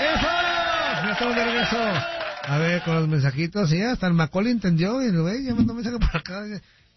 ¡Eso! Ya estamos de regreso. A ver, con los mensajitos, sí, hasta el Macaulay entendió, y el güey ya mandó un mensaje por acá.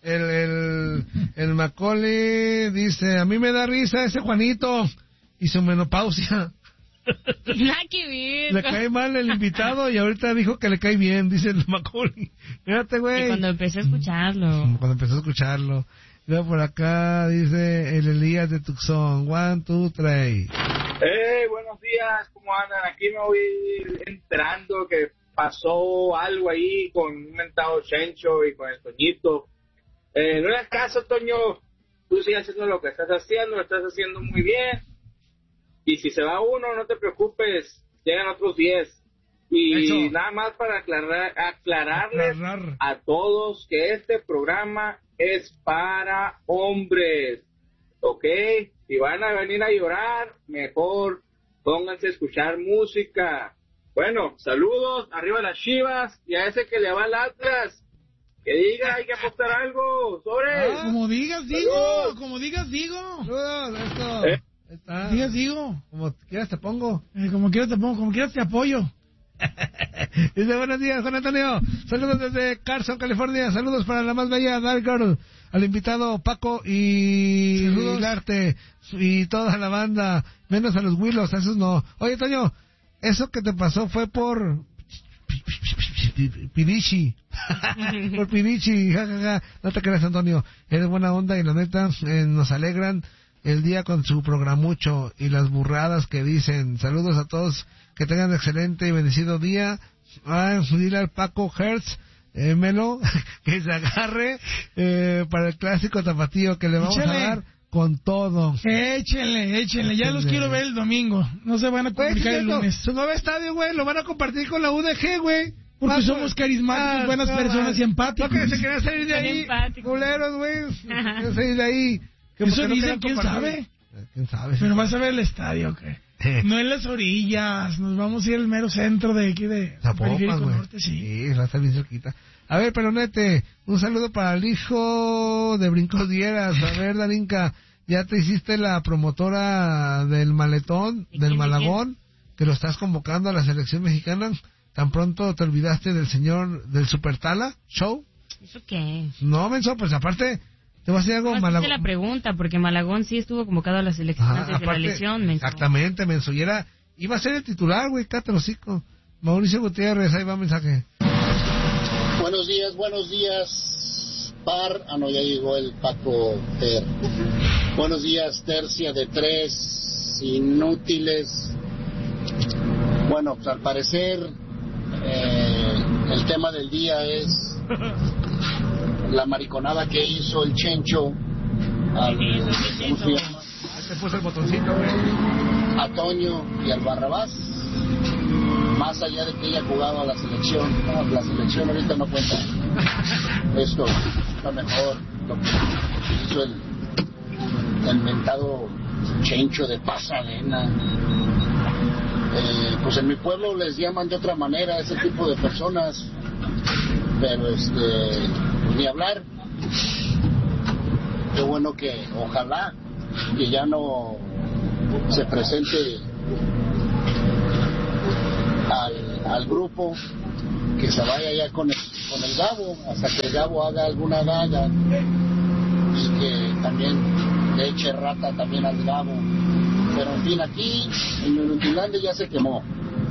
El Macaulay dice, a mí me da risa ese Juanito y su menopausia. Nada que ver. Le cae mal el invitado y ahorita dijo que le cae bien, dice el Macaulay. Fíjate, güey. Y cuando empecé a escucharlo. Luego por acá dice el Elías de Tucson. 1, 2, 3. Buenos días, ¿cómo andan? Aquí me voy entrando que pasó algo ahí con un mentado Chencho y con el Toñito. No le hagas caso, Toño. Tú sigues haciendo lo que estás haciendo, lo estás haciendo muy bien. Y si se va uno, no te preocupes, llegan otros 10. Y eso. Nada más para aclararles a todos que este programa es para hombres, ¿ok? Si van a venir a llorar, mejor pónganse a escuchar música. Bueno, saludos, arriba las Chivas, y a ese que le va al Atlas, que diga, hay que apostar algo, sobre. Como digas, digo, como digas, digo. Eso. Está. Digas, digo. Como quieras te pongo. Como quieras te pongo, como quieras te apoyo. Dice, buenos días, Juan Antonio. Saludos desde Carson, California. Saludos para la más bella Dark Girl, al invitado Paco y Larte y toda la banda, menos a los Willows, esos no. Oye, Toño, eso que te pasó fue por Pirichi. Por Pirichi, jajaja. No te creas, Antonio. Eres buena onda y la neta nos alegran el día con su programucho y las burradas que dicen. Saludos a todos, que tengan excelente y bendecido día. Dile al Paco Hertz, Melo, que se agarre para el clásico tapatío, que le vamos a dar con todo. Échenle, ya los quiero ver el domingo. No se van a complicar el lunes. Su nuevo estadio, güey, lo van a compartir con la UDG, güey. Porque somos carismáticos, buenas personas y empáticos. No, que se querían salir de ahí, culeros, güey. Se querían salir de ahí. Eso dicen, ¿quién sabe? ¿Quién sabe? Pero vas a ver el estadio, ¿qué? No en las orillas, nos vamos a ir al mero centro de aquí de Zapopan, güey. Norte, sí, va a estar bien cerquita. A ver, Pelonete, un saludo para el hijo de Brincos Dieras. A ver, Darinka, ¿ya te hiciste la promotora del maletón, del Malagón, que lo estás convocando a la selección mexicana? ¿Tan pronto te olvidaste del señor del Supertala Show? ¿Eso qué? No, menso, pues aparte... Te voy a decir algo, Malagón. la pregunta, porque Malagón sí estuvo convocado a la selección antes de la lesión, menso. Exactamente, menso. Y iba a ser el titular, güey, cállate el hocico. Mauricio Gutiérrez, ahí va mensaje. Buenos días, par. No, ya llegó el Paco Ter. Buenos días, tercia de 3, inútiles. Bueno, pues al parecer, el tema del día es la mariconada que hizo el Chencho al, ¿cómo se llama? Te puso el botoncito, güey. A Toño y al Barrabás, más allá de que haya jugado a la selección. No, la selección ahorita no cuenta. Esto está mejor lo que hizo el mentado Chencho de Pasadena. Pues en mi pueblo les llaman de otra manera a ese tipo de personas, pero ni hablar. Qué bueno que ojalá que ya no se presente al grupo, que se vaya ya con el Gabo, hasta que el Gabo haga alguna daga, y que también le eche rata también al Gabo. Pero en fin, aquí en Nuruntilandia ya se quemó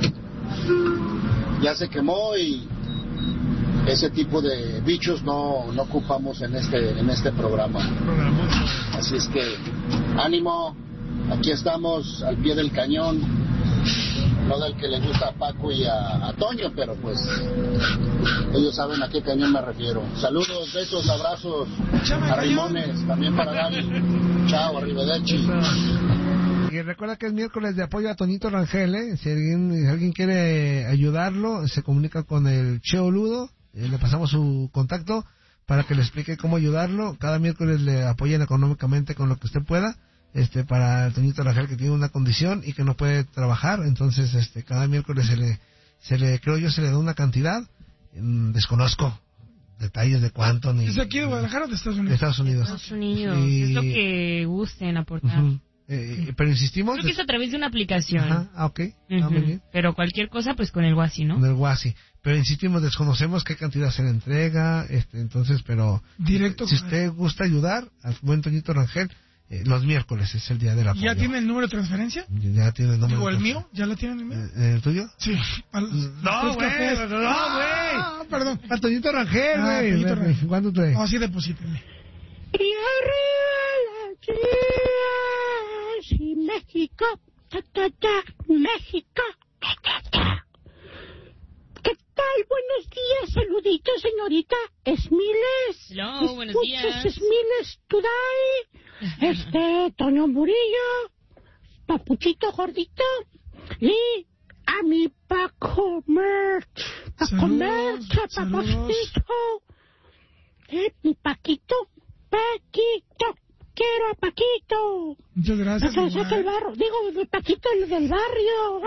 y ese tipo de bichos no ocupamos en este programa. Así es que ánimo, aquí estamos al pie del cañón, no del que le gusta a Paco y a Toño, pero pues ellos saben a qué cañón me refiero. Saludos, besos, abrazos a Rimones, también para Gaby. Chao, arrivederci. Y recuerda que es miércoles de apoyo a Toñito Rangel, ¿eh? Si alguien quiere ayudarlo, se comunica con el Cheo Ludo, le pasamos su contacto para que le explique cómo ayudarlo. Cada miércoles le apoyan económicamente con lo que usted pueda, para el Toñito Rangel, que tiene una condición y que no puede trabajar. Entonces, cada miércoles se le da una cantidad, desconozco detalles de cuánto ni. ¿Es aquí de Guadalajara o de Estados Unidos? De Estados Unidos. Es lo que gusten aportar. Pero insistimos... Creo que es a través de una aplicación. Ajá, ok. Muy bien. Pero cualquier cosa, pues con el WASI, ¿no? Con el WASI. Pero insistimos, desconocemos qué cantidad se le entrega, entonces, pero... Directo. Si usted gusta ayudar al buen Toñito Rangel, los miércoles es el día del apoyo. ¿Ya tiene el número de transferencia? Ya tiene el número. ¿O el mío? ¿Ya lo tiene el mío? ¿El tuyo? Sí. No, güey. Perdón. Para Toñito Rangel, güey. ¿Cuánto trae? No, sí, deposíteme. Y arriba las y México, México, ¿Qué tal? Buenos días, saluditos, señorita Esmiles. Hello, buenos días. Esmiles Today, Toño Murillo, Papuchito Gordito, y a mi Paco Merch, Papuchito, mi Paquito, quiero a Paquito. Muchas gracias. No sé el barro, digo, el Paquito, el del barrio.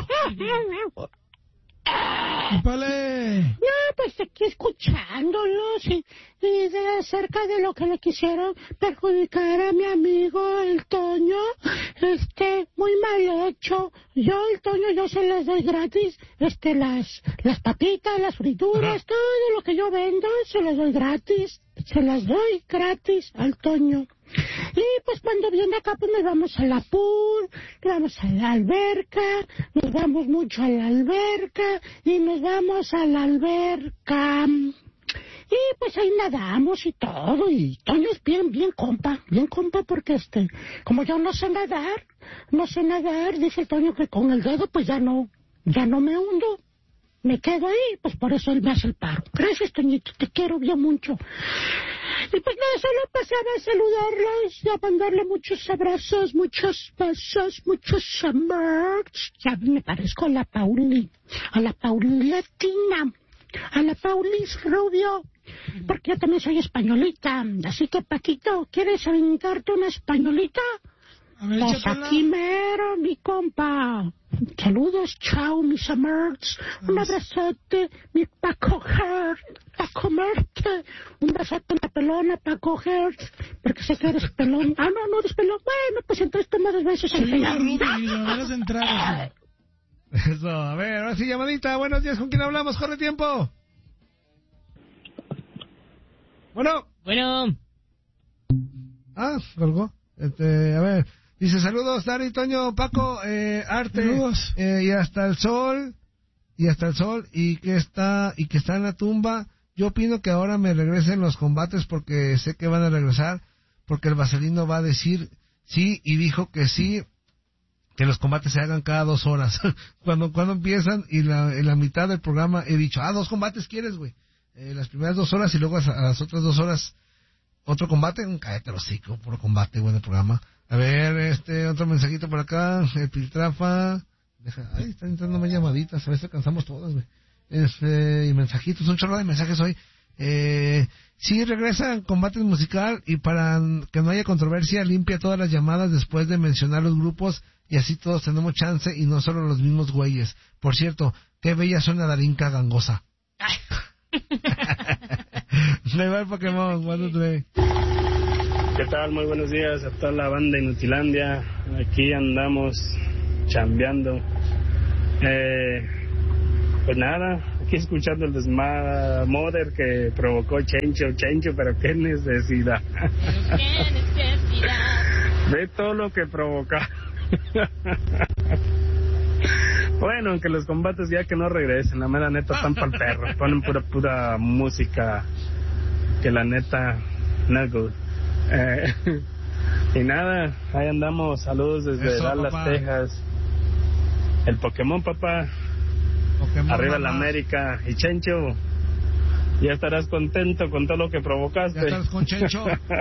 ¡Vale! No, pues aquí escuchándolos y acerca de lo que le quisieron perjudicar a mi amigo el Toño, muy mal hecho. Yo, el Toño, yo se las doy gratis, las papitas, las frituras, todo lo que yo vendo, se las doy gratis al Toño. Y pues cuando viene acá, pues nos vamos a la pool, nos vamos a la alberca, nos vamos mucho a la alberca, y nos vamos a la alberca. Y pues ahí nadamos y todo, y Toño es bien compa, porque como yo no sé nadar, dice el Toño que con el dedo pues ya no me hundo. Me quedo ahí, pues por eso él me hace el paro. Gracias, Toñito, te quiero bien mucho. Y pues nada, solo pasaba a saludarlos y a mandarle muchos abrazos, muchos besos, muchos amores. Ya me parezco a la Pauli Latina, a la Paulis Rubio, porque yo también soy españolita. Así que, Paquito, ¿quieres aventarte una españolita? A ver, pues aquí mero, mi compa. Saludos, chao, mis amores. Un abrazote, mi Paco Heart, para comerte. Un besote en la pelona, Paco Heart, porque sé que eres pelón. Ah, no eres pelón. Bueno, pues entonces toma 2 besos al pelón. Eso, a ver, ahora sí, llamadita. Buenos días, ¿con quién hablamos? ¡Corre tiempo! Bueno. Ah, colgó. A ver... Dice, saludos, Dari, Toño, Paco, Arte, saludos. Y hasta el sol, y que está en la tumba. Yo opino que ahora me regresen los combates porque sé que van a regresar, porque el Vaselino va a decir sí, y dijo que sí, que los combates se hagan cada 2 horas. cuando empiezan, y en la mitad del programa he dicho, 2 combates quieres, güey. Las primeras 2 horas y luego a las otras 2 horas, otro combate, cállate los hocico, puro combate, güey, del programa. A ver, otro mensajito por acá, el Piltrafa, están entrando más llamaditas, a veces cansamos todas, güey. Y mensajitos, un chorro de mensajes hoy. Sí, regresa Combates Musical, y para que no haya controversia, limpia todas las llamadas después de mencionar los grupos, y así todos tenemos chance, y no solo los mismos güeyes. Por cierto, qué bella suena Darinka Gangosa. Me va el Pokémon, ¿cuándo trae? ¿Qué tal? Muy buenos días a toda la banda Inutilandia. Aquí andamos chambeando. Pues nada, aquí escuchando el desmadre que provocó Chencho, pero qué necesidad. Ve todo lo que provoca. Bueno, aunque los combates ya que no regresen, la mera neta están para el perro. Ponen pura música que la neta no good. Y nada, ahí andamos, saludos desde eso, Dallas, papá. Texas. El Pokémon, papá. Pokémon, arriba mamá. la América. Y Chencho, ya estarás contento con todo lo que provocaste. Ya estás con Chencho.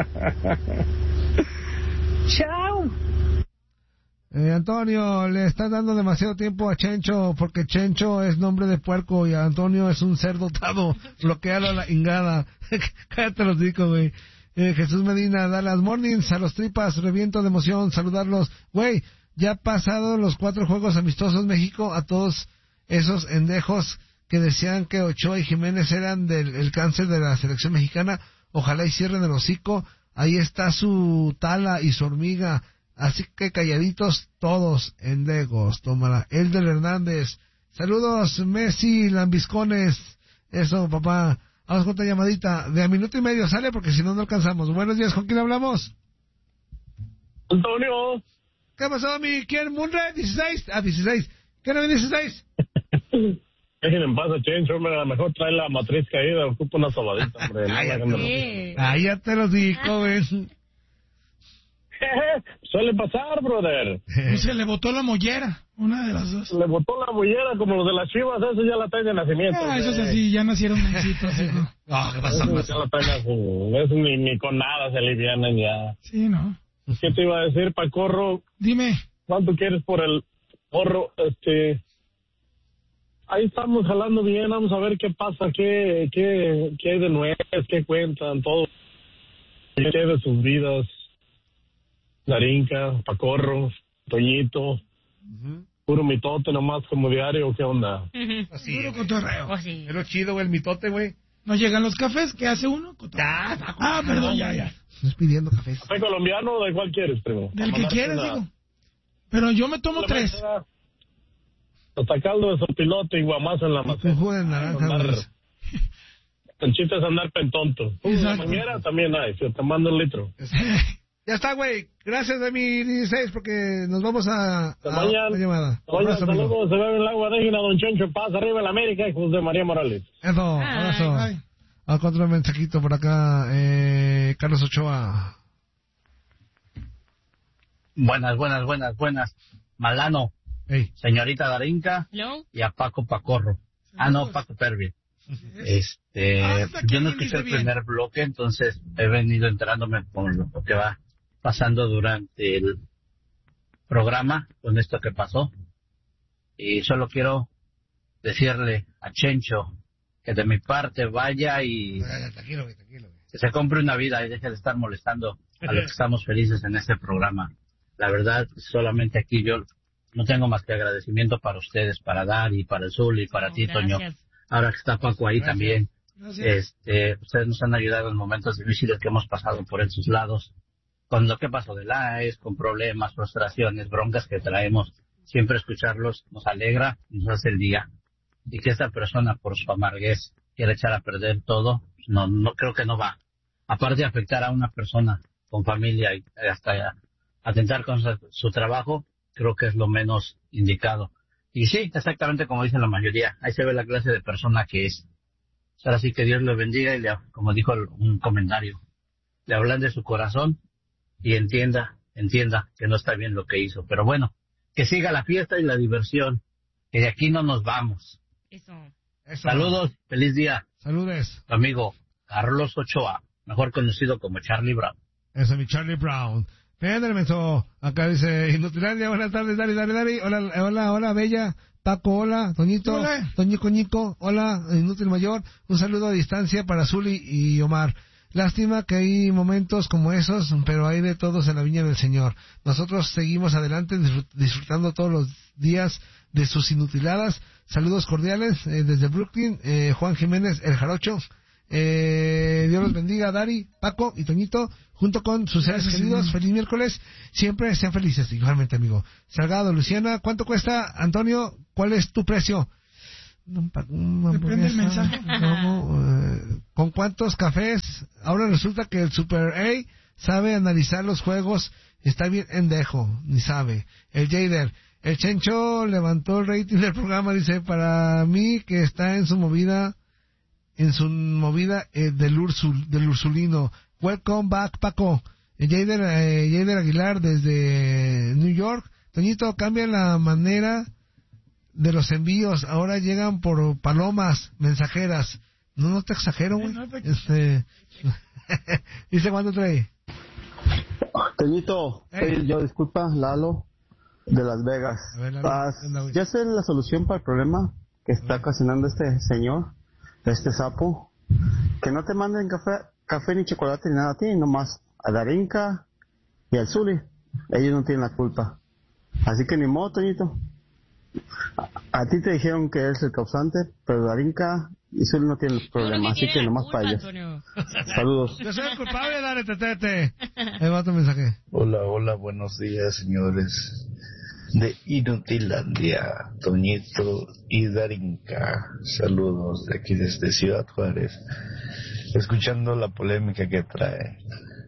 Chao. Antonio, le estás dando demasiado tiempo a Chencho, porque Chencho es nombre de puerco y Antonio es un ser dotado. Bloquealo a la ingada. Cállate los digo, güey. Jesús Medina, Dallas Mornings, a los tripas, reviento de emoción, saludarlos. Güey, ya pasado los 4 juegos amistosos México, a todos esos endejos que decían que Ochoa y Jiménez eran del cáncer de la selección mexicana, ojalá y cierren el hocico. Ahí está su Tala y su Hormiga, Así que calladitos todos en Legos. Tómala. Elder Hernández. Saludos, Messi, lambiscones. Eso, papá. Vamos con otra llamadita. De a minuto y medio sale porque si no, no alcanzamos. Buenos días, ¿con quién hablamos? Antonio. ¿Qué pasó, mi? ¿Quién? ¿Munre? 16. 16. ¿Qué no viene 16? Dejen en paz a Chencho, hombre. A lo mejor trae la matriz caída. Ocupa una sobadita, hombre. Ya te lo digo, güey. Suele pasar, brother. Y se le botó la mollera, una de las dos. Le botó la mollera como los de las Chivas, eso ya la trae de nacimiento. Eso es así, ya nacieron mencitos, hijo. No, ¿qué pasa? Eso ya la traen así, eso ni con nada se alivianan ya. Sí, ¿no? ¿Qué te iba a decir, Pacorro? Dime. ¿Cuánto quieres por el porro? Ahí estamos jalando bien, vamos a ver qué pasa, qué hay de nuevo, qué cuentan, todo. ¿Qué hay de sus vidas? Darinka, Pacorro, Toñito, puro mitote nomás como diario, ¿qué onda? Así, puro cotorreo. Es lo chido, güey, el mitote, güey. ¿No llegan los cafés? ¿Qué hace uno? Perdón, ya. Estás pidiendo cafés. ¿Café colombiano o de cuál quieres, primo? Del que quieras, digo. Pero yo me tomo 3. Hasta caldo de sopilote y guamazo en la maceta. Un jugo de naranja. El chiste es andar pentonto. La manguera también hay, si te mando un litro. Ya está, güey. Gracias de mi 16 porque nos vamos a la llamada. Oye, saludos, se ve el agua, dejen a Don Chencho Paz, arriba en la América y José María Morales. Eso, abrazo. Al otro mensajito por acá, Carlos Ochoa. Buenas. Malano. Hey. Señorita Darinka. ¿Hello? Y a Paco Pacorro. Paco Pervin. Yo no escuché el primer bloque, entonces he venido enterándome con lo que va pasando durante el programa con esto que pasó. Y solo quiero decirle a Chencho que de mi parte vaya y tranquilo. que se compre una vida y deje de estar molestando a los que estamos felices en este programa. La verdad, solamente aquí yo no tengo más que agradecimiento para ustedes, para Dari, para el Zul y para ti, Toño. Ahora que está Paco ahí también. Ustedes nos han ayudado en momentos difíciles que hemos pasado por esos lados. Con lo que pasó de AES, con problemas, frustraciones, broncas que traemos. Siempre escucharlos nos alegra y nos hace el día. Y que esta persona, por su amarguez, quiera echar a perder todo, no creo que no va. Aparte de afectar a una persona con familia y hasta atentar con su trabajo, creo que es lo menos indicado. Y sí, exactamente como dice la mayoría, ahí se ve la clase de persona que es. Ahora sí que Dios le bendiga y como dijo un comentario, le hablan de su corazón y entienda que no está bien lo que hizo. Pero bueno, que siga la fiesta y la diversión, que de aquí no nos vamos. Eso. Saludos, feliz día. Saludes. Tu amigo Carlos Ochoa, mejor conocido como Charlie Brown. Eso, mi Charlie Brown. Acá dice Inutilandia, buenas tardes, Dari. Hola, Bella, Paco, hola, Toñito, Toñico, hola, Inútil Mayor. Un saludo a distancia para Zuli y Omar. Lástima que hay momentos como esos, pero hay de todos en la viña del Señor. Nosotros seguimos adelante disfrutando todos los días de sus inutiladas. Saludos cordiales desde Brooklyn, Juan Jiménez, el Jarocho. Dios los bendiga, Dari, Paco y Toñito, junto con sus seres queridos. Feliz miércoles, siempre sean felices. Igualmente, amigo. Salgado, Luciana, ¿cuánto cuesta? Antonio, ¿cuál es tu precio? Depende del mensaje. ¿Con cuántos cafés? Ahora resulta que el Super A sabe analizar los juegos, está bien endejo, ni sabe. El Jader, el Chencho levantó el rating del programa, dice, para mí que está en su movida del Ursulino. Welcome back, Paco. Jader Aguilar desde New York. Toñito, cambia la manera de los envíos. Ahora llegan por palomas mensajeras. No te exagero, güey. Dice, ¿cuánto trae? Toñito, yo disculpa, Lalo, de Las Vegas. Ya sé la solución para el problema que está ocasionando este señor, este sapo. Que no te manden café ni chocolate ni nada a ti, nomás a Darinka y al Zuli. Ellos no tienen la culpa. Así que ni modo, Toñito. A ti te dijeron que eres el causante, pero Darinka y Zuli no tiene problema, así que nomás para ellos. Saludos. Yo soy el culpable, dale, tetete. Ahí va tu mensaje. Hola, buenos días, señores. De Inutilandia, Toñito y Darinka. Saludos de aquí desde Ciudad Juárez. Escuchando la polémica que trae.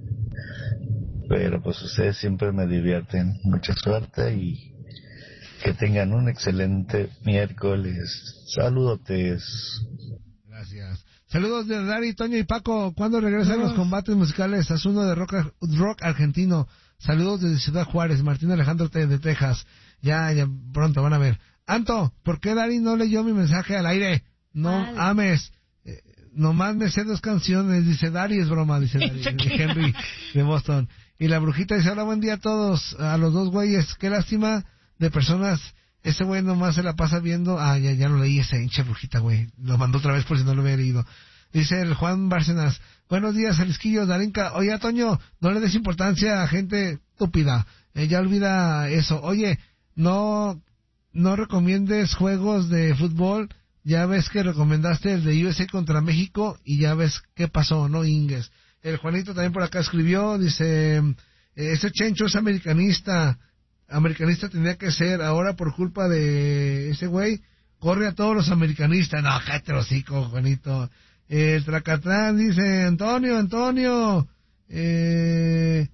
Pero pues ustedes siempre me divierten. Mucha suerte y que tengan un excelente miércoles. Saludotes. Gracias. Saludos de Dari, Toño y Paco. ¿Cuándo regresan los combates musicales? Haz uno de rock argentino. Saludos desde Ciudad Juárez. Martín Alejandro de Texas. Ya pronto van a ver. Anto, ¿por qué Dari no leyó mi mensaje al aire? No ames. Nomás me sé 2 canciones. Dice Dari, es broma, dice Dari, de Henry de Boston. Y la brujita dice, hola, buen día a todos, a los 2 güeyes. Qué lástima de personas. Ese güey nomás se la pasa viendo. Ya lo leí, ese hinche brujita, güey. Lo mandó otra vez por si no lo había leído. Dice el Juan Bárcenas, buenos días, Jalisquillo, Darinka. Oye, Toño, no le des importancia a gente estúpida. Ya olvida eso. Oye, no recomiendes juegos de fútbol. Ya ves que recomendaste el de USA contra México y ya ves qué pasó, ¿no, Inges? El Juanito también por acá escribió, dice, ese Chencho es americanista tendría que ser, ahora por culpa de ese güey, corre a todos los americanistas. No, cállate el hocico, Juanito. El Tracatrán dice, Antonio, ¿qué?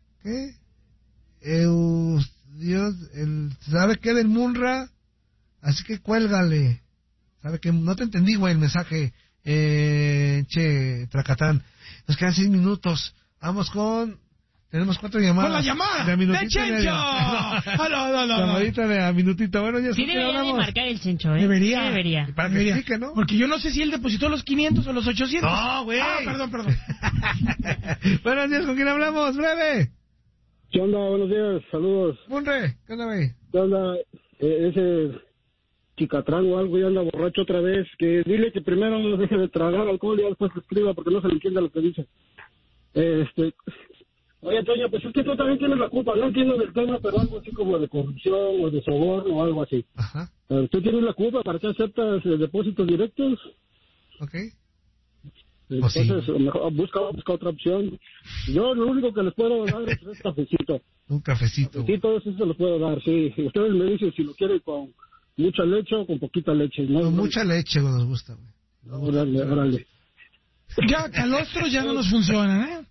Dios, ¿sabe qué del Munra? Así que cuélgale. ¿Sabe qué? No te entendí, güey, el mensaje, Tracatrán. Nos quedan 6 minutos. Vamos tenemos 4 llamadas. ¡Con la llamada! ¡De Chencho! No. Llamadita de a minutito. Bueno, ya sí debería de marcar el Chencho, ¿eh? Debería. Para que explique, ¿no? Porque yo no sé si él depositó los 500 o los 800. No, güey. Perdón. Buenos días, ¿con quién hablamos? ¡Breve! ¿Qué onda? Buenos días, saludos. Munre, ¿qué onda, güey? ¿Qué onda? Ese Chicatrán o algo ya anda borracho otra vez. Que dile que primero no deje de tragar alcohol y después escriba porque no se le entiende lo que dice. Oye, Toño, pues es que tú también tienes la culpa. No entiendo del tema, pero algo así como de corrupción o de soborno o algo así. Ajá. Tú tienes la culpa. ¿Para qué aceptas depósitos directos? Ok. Entonces, mejor busca otra opción. Yo lo único que les puedo dar es cafecito. Un cafecito. Sí, todo eso se lo puedo dar, sí. Ustedes me dicen si lo quieren con mucha leche o con poquita leche. ¿No? Con mucha leche nos gusta, güey. Órale. Ya, calostros ya no nos funcionan, ¿eh?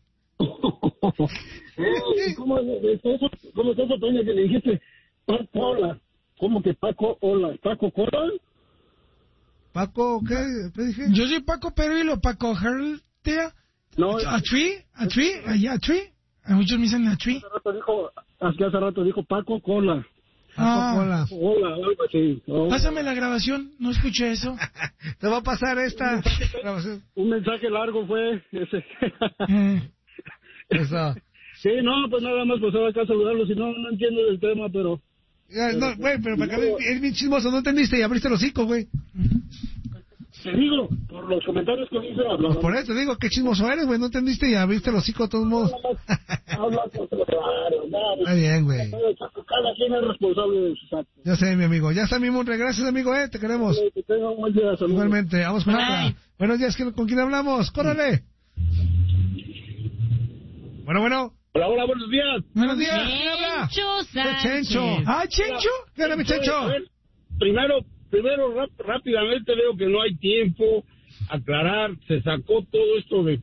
¿Cómo es eso, Toño, que le dijiste Paco? ¿Cómo que Paco? Hola, ¿Paco Cola? ¿Paco qué? ¿Qué dije? Yo soy Paco Perilo, Paco Hertea. No. ¿A tree? Muchos me dicen a tree. Hace rato dijo Paco Cola. Hola, algo así. Pásame la grabación, no escuché eso. Te va a pasar esta grabación. Un mensaje largo fue ese. Eso. Sí, no, pues nada más pasaba acá a saludarlo, si no entiendo del tema, pero... No, güey, pero para acá es bien chismoso, no entendiste y abriste el hocico, güey. Te digo, por los comentarios que hice... Pues por eso te digo, qué chismoso eres, güey, no entendiste y abriste el hocico de todos modos. Está bien, güey. Cada quien es responsable de sus actos. Ya sé, mi amigo. Ya está, mi Munre. Gracias, amigo, te queremos. Que tenga un buen día, saludos. Igualmente, vamos con otra. Buenos días, ¿con quién hablamos? ¡Córrele! Bueno. Hola, buenos días. Buenos días. ¿Quién habla? Chencho. ¿Chencho? ¿Qué era mi Chencho? Primero, rápidamente veo que no hay tiempo. Aclarar, se sacó todo esto de